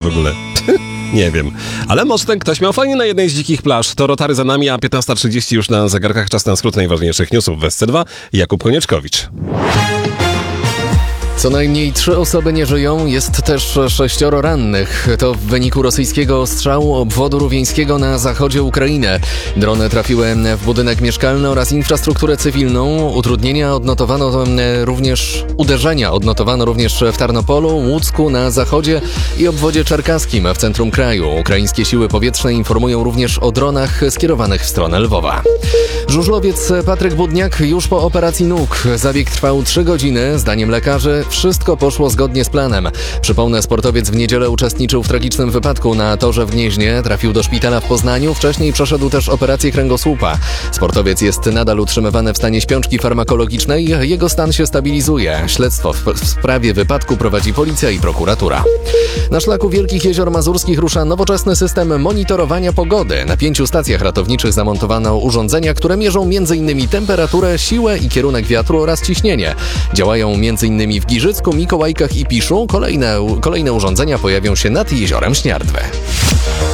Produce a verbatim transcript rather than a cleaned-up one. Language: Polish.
ogóle? Nie wiem. Ale może ten ktoś miał fajnie na jednej z dzikich plaż. To Rotary za nami, a piętnasta trzydzieści już na zegarkach. Czas na skrót najważniejszych newsów w S C dwa. Jakub Konieczkowicz. Co najmniej trzy osoby nie żyją, jest też sześcioro rannych. To w wyniku rosyjskiego ostrzału obwodu rówieńskiego na zachodzie Ukrainy. Drony trafiły w budynek mieszkalny oraz infrastrukturę cywilną. Utrudnienia odnotowano również, uderzenia odnotowano również w Tarnopolu, Łucku na zachodzie i obwodzie czerkaskim w centrum kraju. Ukraińskie siły powietrzne informują również o dronach skierowanych w stronę Lwowa. Żużlowiec Patryk Budniak już po operacji nóg. Zabieg trwał trzy godziny. Zdaniem lekarzy wszystko poszło zgodnie z planem. Przypomnę, sportowiec w niedzielę uczestniczył w tragicznym wypadku na torze w Gnieźnie. Trafił do szpitala w Poznaniu. Wcześniej przeszedł też operację kręgosłupa. Sportowiec jest nadal utrzymywany w stanie śpiączki farmakologicznej. Jego stan się stabilizuje. Śledztwo w, w sprawie wypadku prowadzi policja i prokuratura. Na szlaku Wielkich Jezior Mazurskich rusza nowoczesny system monitorowania pogody. Na pięciu stacjach ratowniczych zamontowano urządzenia, które mierzą między innymi temperaturę, siłę i kierunek wiatru oraz ciśnienie. Działają między innymi w Giżycku, Mikołajkach i Piszu. Kolejne, kolejne urządzenia pojawią się nad jeziorem Śniardwę.